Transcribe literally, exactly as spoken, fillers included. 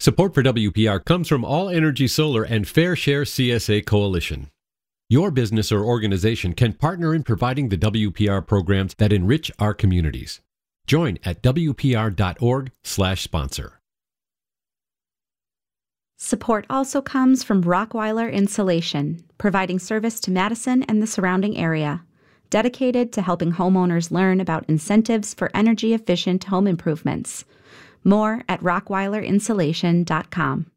Support for W P R comes from All Energy Solar and Fair Share C S A Coalition. Your business or organization can partner in providing the W P R programs that enrich our communities. Join at W P R dot org slash sponsor. Support also comes from Rockweiler Insulation, providing service to Madison and the surrounding area, dedicated to helping homeowners learn about incentives for energy-efficient home improvements. More at rockweiler insulation dot com.